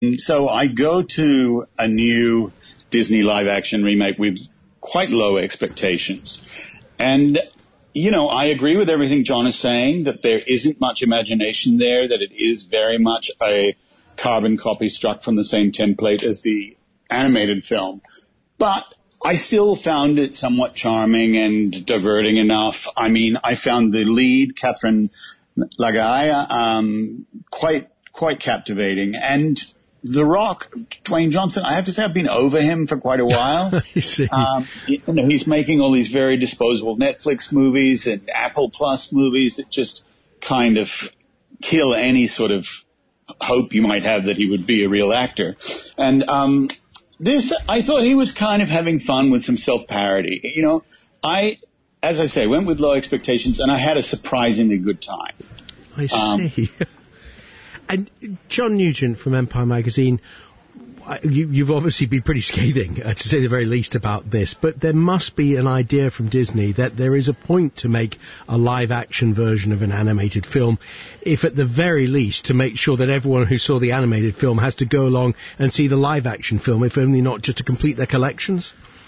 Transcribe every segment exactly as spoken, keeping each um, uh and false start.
So I go to a new Disney live-action remake with quite low expectations. And, you know, I agree with everything John is saying, that there isn't much imagination there, that it is very much a carbon copy struck from the same template as the animated film. But I still found it somewhat charming and diverting enough. I mean, I found the lead, Catherine Lagaya, um, quite quite captivating. And The Rock, Dwayne Johnson, I have to say I've been over him for quite a while. I see. Um, you know, he's making all these very disposable Netflix movies and Apple Plus movies that just kind of kill any sort of hope you might have that he would be a real actor. And um, this, I thought he was kind of having fun with some self-parody. You know, I, as I say, went with low expectations, and I had a surprisingly good time. I see. Um, And John Nugent from Empire Magazine, you, you've obviously been pretty scathing, uh, to say the very least, about this, but there must be an idea from Disney that there is a point to make a live-action version of an animated film, if at the very least to make sure that everyone who saw the animated film has to go along and see the live-action film, if only not just to complete their collections.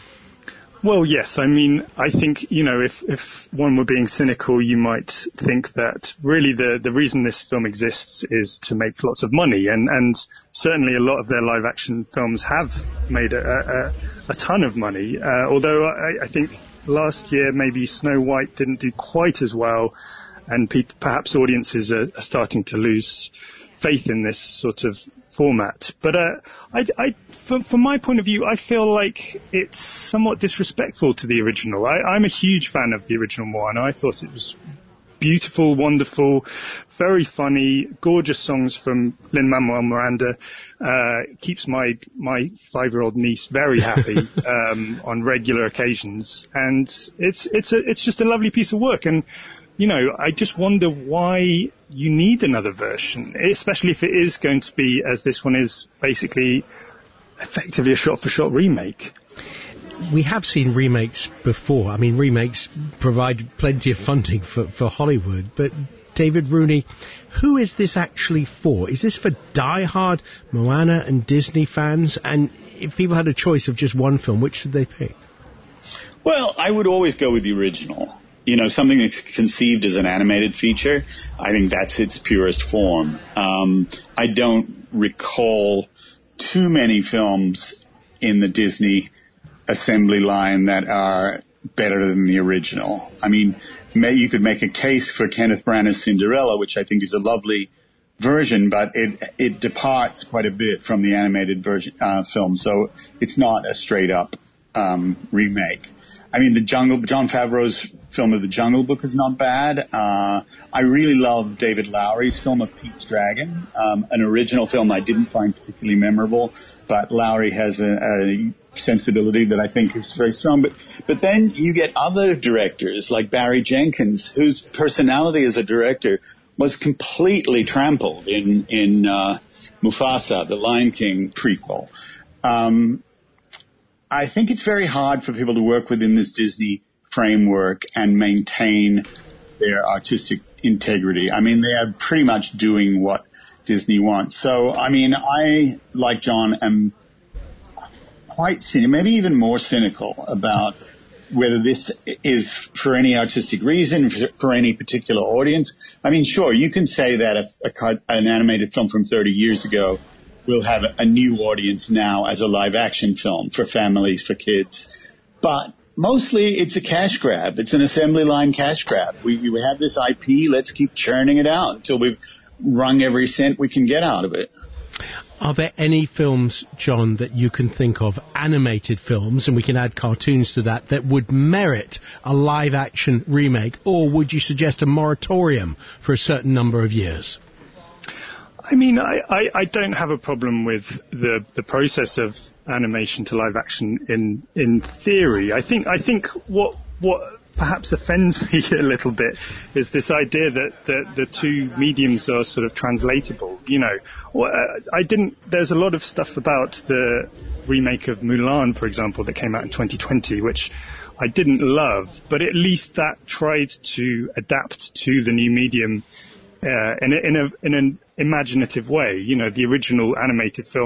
Well, yes. I mean, I think, you know, if, if one were being cynical, you might think that really the, the reason this film exists is to make lots of money. And, and certainly a lot of their live action films have made a, a, a ton of money. Uh, although I, I think last year maybe Snow White didn't do quite as well. And pe- perhaps audiences are, are starting to lose faith in this sort of format. But uh, I, I, from, from my point of view, I feel like it's somewhat disrespectful to the original. I, I'm a huge fan of the original Moana. I thought it was beautiful, wonderful, very funny, gorgeous songs from Lin-Manuel Miranda. Uh, keeps my my five-year-old niece very happy um, on regular occasions, and it's it's a, it's just a lovely piece of work. And you know, I just wonder why you need another version, especially if it is going to be, as this one is, basically effectively a shot-for-shot remake. We have seen remakes before. I mean, remakes provide plenty of funding for, for Hollywood. But, David Rooney, who is this actually for? Is this for die-hard Moana and Disney fans? And if people had a choice of just one film, which should they pick? Well, I would always go with the original. You know, something that's conceived as an animated feature, I think that's its purest form. Um, I don't recall too many films in the Disney assembly line that are better than the original. I mean, may, you could make a case for Kenneth Branagh's Cinderella, which I think is a lovely version, but it it departs quite a bit from the animated version uh, film, so it's not a straight-up um, remake. I mean, the Jungle, Jon Favreau's film of The Jungle Book is not bad. Uh, I really love David Lowery's film of Pete's Dragon, um, an original film I didn't find particularly memorable, but Lowery has a, a sensibility that I think is very strong. But, but then you get other directors like Barry Jenkins, whose personality as a director was completely trampled in, in uh, Mufasa, the Lion King prequel. Um, I think it's very hard for people to work within this Disney framework and maintain their artistic integrity. I mean, they are pretty much doing what Disney wants. So, I mean, I, like John, am quite cynical, maybe even more cynical about whether this is for any artistic reason, for, for any particular audience. I mean, sure, you can say that a, a, an animated film from thirty years ago will have a new audience now as a live-action film for families, for kids. But mostly it's a cash grab. It's an assembly line cash grab. We, we have this I P. Let's keep churning it out until we've wrung every cent we can get out of it. Are there any films, John, that you can think of, animated films, and we can add cartoons to that, that would merit a live-action remake? Or would you suggest a moratorium for a certain number of years? I mean, I, I, I don't have a problem with the, the process of animation to live action in in theory. I think I think what what perhaps offends me a little bit is this idea that, that the two mediums are sort of translatable. You know, I didn't. There's a lot of stuff about the remake of Mulan, for example, that came out in twenty twenty, which I didn't love, but at least that tried to adapt to the new medium Uh, in, a, in, a, in an imaginative way. You know, the original animated film